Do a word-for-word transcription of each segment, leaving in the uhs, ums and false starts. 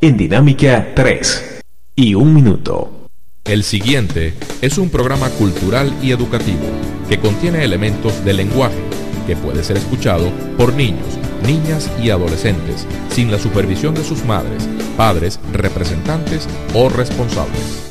en Dinámica tres y un minuto. El siguiente es un programa cultural y educativo que contiene elementos del lenguaje que puede ser escuchado por niños, niñas y adolescentes sin la supervisión de sus madres, padres, representantes o responsables.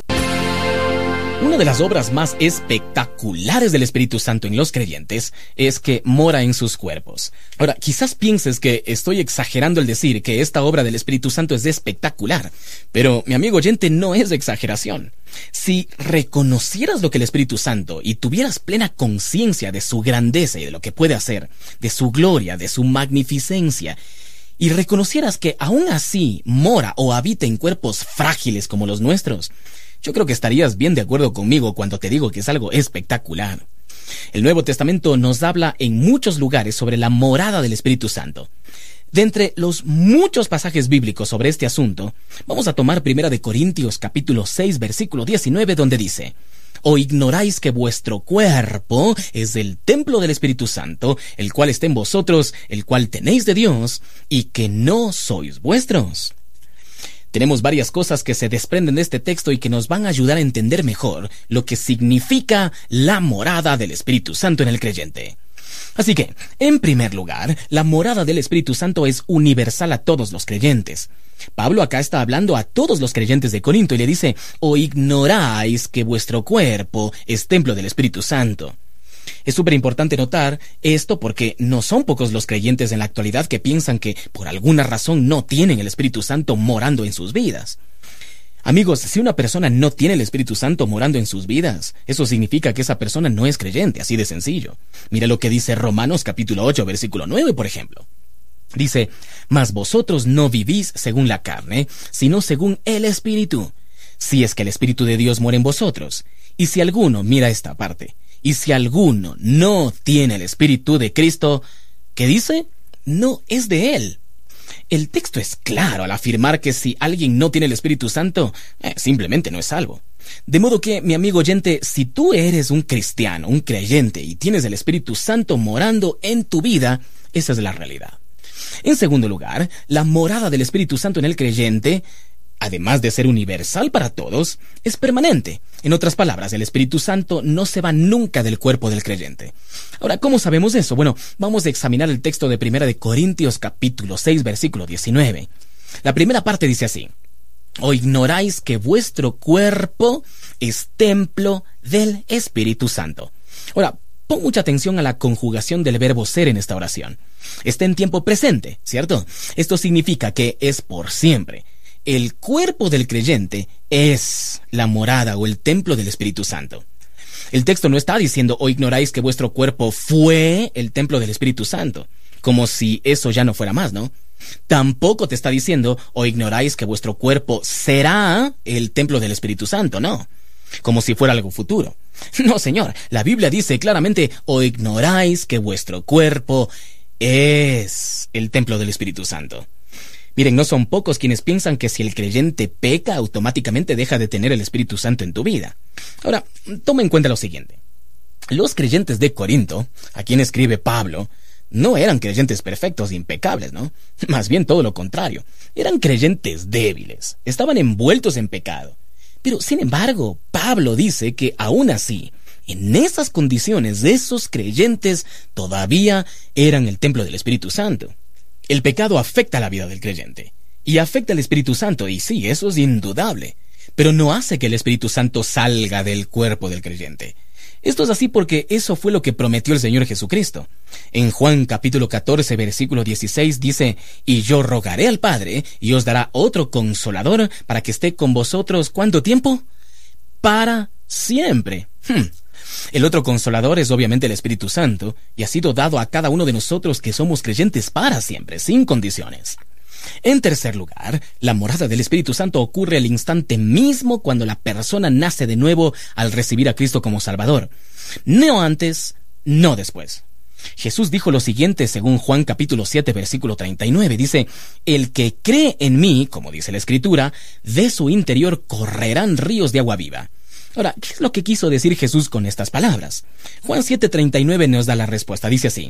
Una de las obras más espectaculares del Espíritu Santo en los creyentes es que mora en sus cuerpos. Ahora, quizás pienses que estoy exagerando al decir que esta obra del Espíritu Santo es espectacular, pero mi amigo oyente, no es exageración. Si reconocieras lo que el Espíritu Santo y tuvieras plena conciencia de su grandeza y de lo que puede hacer, de su gloria, de su magnificencia, y reconocieras que aún así mora o habita en cuerpos frágiles como los nuestros, yo creo que estarías bien de acuerdo conmigo cuando te digo que es algo espectacular. El Nuevo Testamento nos habla en muchos lugares sobre la morada del Espíritu Santo. De entre los muchos pasajes bíblicos sobre este asunto, vamos a tomar Primera de Corintios capítulo seis versículo diecinueve, donde dice: ¿O ignoráis que vuestro cuerpo es el templo del Espíritu Santo, el cual está en vosotros, el cual tenéis de Dios, y que no sois vuestros? Tenemos varias cosas que se desprenden de este texto y que nos van a ayudar a entender mejor lo que significa la morada del Espíritu Santo en el creyente. Así que, en primer lugar, la morada del Espíritu Santo es universal a todos los creyentes. Pablo acá está hablando a todos los creyentes de Corinto y le dice: ¿O ignoráis que vuestro cuerpo es templo del Espíritu Santo? Es súper importante notar esto porque no son pocos los creyentes en la actualidad que piensan que por alguna razón no tienen el Espíritu Santo morando en sus vidas. Amigos, si una persona no tiene el Espíritu Santo morando en sus vidas, eso significa que esa persona no es creyente, así de sencillo. Mira lo que dice Romanos capítulo ocho, versículo nueve, por ejemplo. Dice: Mas vosotros no vivís según la carne, sino según el Espíritu, si es que el Espíritu de Dios mora en vosotros. Y si alguno, mira esta parte, y si alguno no tiene el Espíritu de Cristo, ¿qué dice? No es de él. El texto es claro al afirmar que si alguien no tiene el Espíritu Santo, eh, simplemente no es salvo. De modo que, mi amigo oyente, si tú eres un cristiano, un creyente, y tienes el Espíritu Santo morando en tu vida, esa es la realidad. En segundo lugar, la morada del Espíritu Santo en el creyente, además de ser universal para todos, es permanente. En otras palabras, el Espíritu Santo no se va nunca del cuerpo del creyente. Ahora, ¿cómo sabemos eso? Bueno, vamos a examinar el texto de Primera de Corintios capítulo seis, versículo diecinueve. La primera parte dice así: ¿O ignoráis que vuestro cuerpo es templo del Espíritu Santo? Ahora, pon mucha atención a la conjugación del verbo ser en esta oración. Está en tiempo presente, ¿cierto? Esto significa que es por siempre. El cuerpo del creyente es la morada o el templo del Espíritu Santo. El texto no está diciendo: ¿O ignoráis que vuestro cuerpo fue el templo del Espíritu Santo? Como si eso ya no fuera más, ¿no? Tampoco te está diciendo: ¿O ignoráis que vuestro cuerpo será el templo del Espíritu Santo? No. Como si fuera algo futuro. No, señor. La Biblia dice claramente: ¿O ignoráis que vuestro cuerpo es el templo del Espíritu Santo? Miren, no son pocos quienes piensan que si el creyente peca, automáticamente deja de tener el Espíritu Santo en tu vida. Ahora, toma en cuenta lo siguiente. Los creyentes de Corinto, a quien escribe Pablo, no eran creyentes perfectos e impecables, ¿no? Más bien todo lo contrario. Eran creyentes débiles, estaban envueltos en pecado. Pero, sin embargo, Pablo dice que aún así, en esas condiciones, esos creyentes todavía eran el templo del Espíritu Santo. El pecado afecta la vida del creyente y afecta al Espíritu Santo, y sí, eso es indudable, pero no hace que el Espíritu Santo salga del cuerpo del creyente. Esto es así porque eso fue lo que prometió el Señor Jesucristo. En Juan capítulo catorce, versículo dieciséis dice: Y yo rogaré al Padre, y os dará otro consolador, para que esté con vosotros, ¿cuánto tiempo? Para siempre. Hmm. El otro consolador es obviamente el Espíritu Santo, y ha sido dado a cada uno de nosotros que somos creyentes para siempre, sin condiciones. En tercer lugar, la morada del Espíritu Santo ocurre al instante mismo cuando la persona nace de nuevo al recibir a Cristo como Salvador. No antes, no después. Jesús dijo lo siguiente según Juan capítulo siete, versículo treinta y nueve. Dice: El que cree en mí, como dice la Escritura, de su interior correrán ríos de agua viva. Ahora, ¿qué es lo que quiso decir Jesús con estas palabras? Juan siete, treinta y nueve nos da la respuesta. Dice así: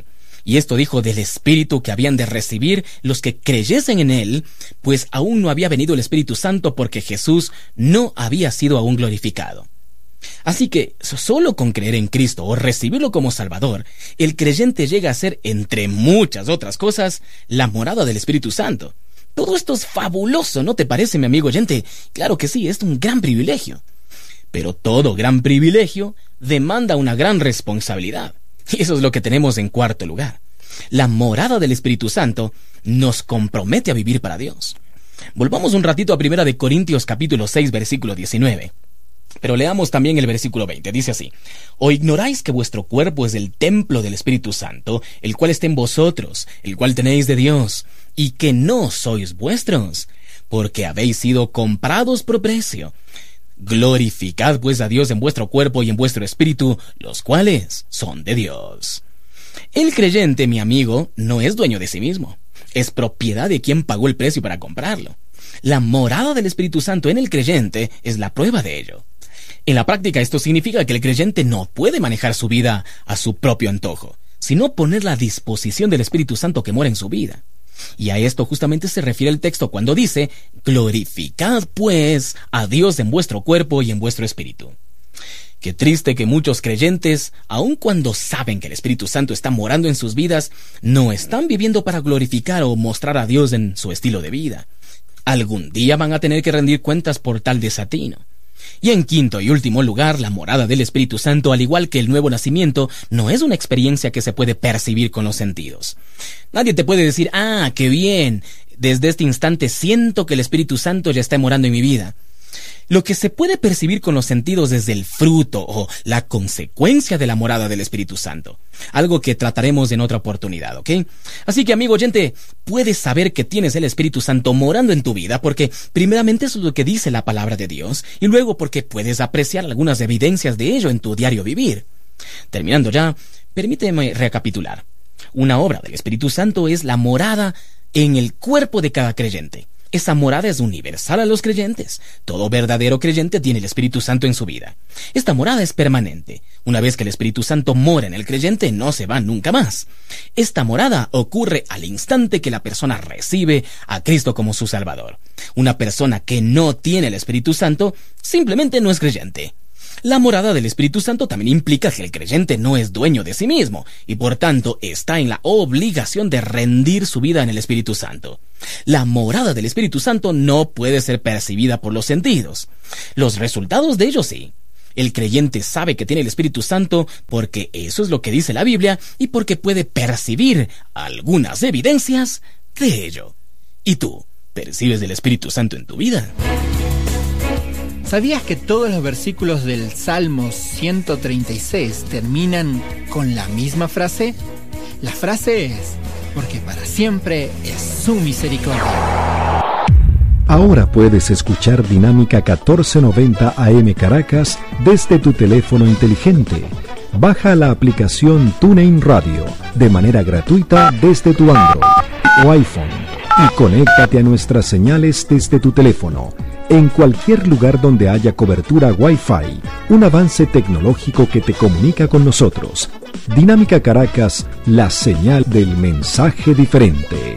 Y esto dijo del Espíritu que habían de recibir los que creyesen en Él, pues aún no había venido el Espíritu Santo porque Jesús no había sido aún glorificado. Así que, solo con creer en Cristo o recibirlo como Salvador, el creyente llega a ser, entre muchas otras cosas, la morada del Espíritu Santo. Todo esto es fabuloso, ¿no te parece, mi amigo oyente? Claro que sí, es un gran privilegio. Pero todo gran privilegio demanda una gran responsabilidad. Y eso es lo que tenemos en cuarto lugar. La morada del Espíritu Santo nos compromete a vivir para Dios. Volvamos un ratito a Primera de Corintios capítulo seis, versículo diecinueve. Pero leamos también el versículo veinte. Dice así: ¿O ignoráis que vuestro cuerpo es el templo del Espíritu Santo, el cual está en vosotros, el cual tenéis de Dios, y que no sois vuestros, porque habéis sido comprados por precio? Glorificad pues a Dios en vuestro cuerpo y en vuestro espíritu, los cuales son de Dios. El creyente, mi amigo, no es dueño de sí mismo. Es propiedad de quien pagó el precio para comprarlo. La morada del Espíritu Santo en el creyente es la prueba de ello. En la práctica, esto significa que el creyente no puede manejar su vida a su propio antojo, sino ponerla a disposición del Espíritu Santo que mora en su vida. Y a esto justamente se refiere el texto cuando dice: glorificad pues a Dios en vuestro cuerpo y en vuestro espíritu. Qué triste que muchos creyentes, aun cuando saben que el Espíritu Santo está morando en sus vidas, no están viviendo para glorificar o mostrar a Dios en su estilo de vida. Algún día van a tener que rendir cuentas por tal desatino. Y en quinto y último lugar, la morada del Espíritu Santo, al igual que el nuevo nacimiento, no es una experiencia que se puede percibir con los sentidos. Nadie te puede decir: ah, qué bien, desde este instante siento que el Espíritu Santo ya está morando en mi vida. Lo que se puede percibir con los sentidos es el fruto o la consecuencia de la morada del Espíritu Santo. Algo que trataremos en otra oportunidad, ¿ok? Así que, amigo oyente, puedes saber que tienes el Espíritu Santo morando en tu vida porque primeramente eso es lo que dice la palabra de Dios, y luego porque puedes apreciar algunas evidencias de ello en tu diario vivir. Terminando ya, permíteme recapitular. Una obra del Espíritu Santo es la morada en el cuerpo de cada creyente. Esa morada es universal a los creyentes. Todo verdadero creyente tiene el Espíritu Santo en su vida. Esta morada es permanente. Una vez que el Espíritu Santo mora en el creyente, no se va nunca más. Esta morada ocurre al instante que la persona recibe a Cristo como su Salvador. Una persona que no tiene el Espíritu Santo simplemente no es creyente. La morada del Espíritu Santo también implica que el creyente no es dueño de sí mismo y por tanto está en la obligación de rendir su vida en el Espíritu Santo. La morada del Espíritu Santo no puede ser percibida por los sentidos. Los resultados de ello sí. El creyente sabe que tiene el Espíritu Santo porque eso es lo que dice la Biblia y porque puede percibir algunas evidencias de ello. ¿Y tú, percibes el Espíritu Santo en tu vida? ¿Sabías que todos los versículos del Salmo ciento treinta y seis terminan con la misma frase? La frase es: porque para siempre es su misericordia. Ahora puedes escuchar Dinámica catorce noventa A M Caracas desde tu teléfono inteligente. Baja la aplicación TuneIn Radio de manera gratuita desde tu Android o iPhone y conéctate a nuestras señales desde tu teléfono en cualquier lugar donde haya cobertura Wi-Fi, un avance tecnológico que te comunica con nosotros. Dinámica Caracas, la señal del mensaje diferente.